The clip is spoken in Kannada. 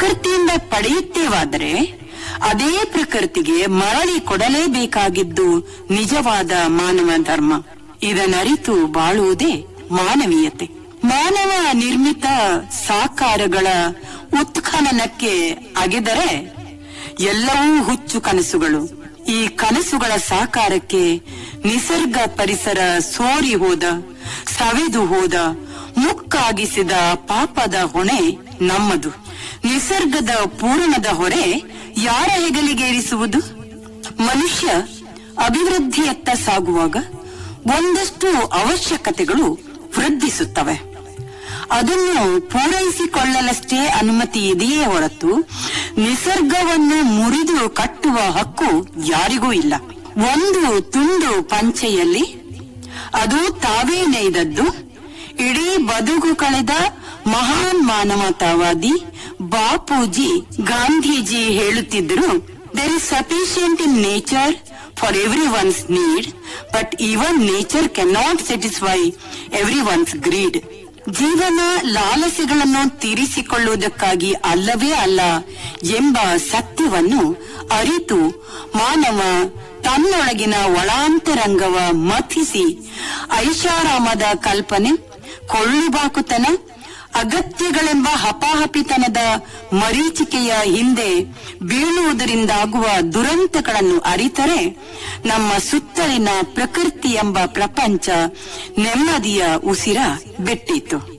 ಪ್ರಕೃತಿಯಿಂದ ಪಡೆಯುತ್ತೇವಾದರೆ ಅದೇ ಪ್ರಕೃತಿಗೆ ಮರಳಿ ಕೊಡಲೇಬೇಕಾಗಿದ್ದು ನಿಜವಾದ ಮಾನವ ಧರ್ಮ. ಇದನ್ನರಿತು ಬಾಳುವುದೇ ಮಾನವೀಯತೆ. ಮಾನವ ನಿರ್ಮಿತ ಸಾಕಾರಗಳ ಉತ್ಖನನಕ್ಕೆ ಅಗೆದರೆ ಎಲ್ಲವೂ ಹುಚ್ಚು ಕನಸುಗಳು. ಈ ಕನಸುಗಳ ಸಾಕಾರಕ್ಕೆ ನಿಸರ್ಗ ಪರಿಸರ ಸೋರಿ ಹೋದ, ಸವೆದು ಹೋದ, ಮುಕ್ಕಾಗಿಸಿದ ಪಾಪದ ಹೊಣೆ ನಮ್ಮದು. ನಿಸರ್ಗದ ಪೂರಣದ ಹೊರೆ ಯಾರ ಹೆಗಲಿಗೇರಿಸುವುದು? ಮನುಷ್ಯ ಅಭಿವೃದ್ಧಿಯತ್ತ ಸಾಗುವಾಗ ಒಂದಷ್ಟು ಅವಶ್ಯಕತೆಗಳು ವೃದ್ಧಿಸುತ್ತವೆ. ಅದನ್ನು ಪೂರೈಸಿಕೊಳ್ಳಲಷ್ಟೇ ಅನುಮತಿ ಇದೆಯೇ ಹೊರತು ನಿಸರ್ಗವನ್ನು ಮುರಿದು ಕಟ್ಟುವ ಹಕ್ಕು ಯಾರಿಗೂ ಇಲ್ಲ. ಒಂದು ತುಂಡು ಪಂಚೆಯಲ್ಲಿ ಅದು ತಾವೇ ನೇಯ್ದದ್ದು ಇಡೀ ಬದುಕು ಕಳೆದ ಮಹಾನ್ ಮಾನವತಾವಾದಿ ಬಾಪೂಜಿ ಗಾಂಧೀಜಿ ಹೇಳುತ್ತಿದ್ದರು, there is sufficient in nature for every once need, but even nature can not satisfy every once greed. ಜೀವನ ಲಾಲಸೆಗಳನ್ನು ತೀರಿಸಿಕೊಳ್ಳುವುದಕ್ಕಾಗಿ ಅಲ್ಲವೇ ಅಲ್ಲ ಎಂಬ ಸತ್ಯವನ್ನು ಅರಿತು ಮಾನವ ತನ್ನೊಳಗಿನ ಒಳಾಂತರಂಗವ ಮಥಿಸಿ ಐಷಾರಾಮದ ಕಲ್ಪನೆ, ಕೊಳ್ಳುಬಾಕುತನ, ಅಗತ್ಯಗಳೆಂಬ ಹಪಾಹಪಿತನದ ಮರೀಚಿಕೆಯ ಹಿಂದೆ ಬೀಳುವುದರಿಂದಾಗುವ ದುರಂತಗಳನ್ನು ಅರಿತರೆ ನಮ್ಮ ಸುತ್ತಲಿನ ಪ್ರಕೃತಿ ಎಂಬ ಪ್ರಪಂಚ ನೆಮ್ಮದಿಯ ಉಸಿರ ಬಿಟ್ಟಿತು.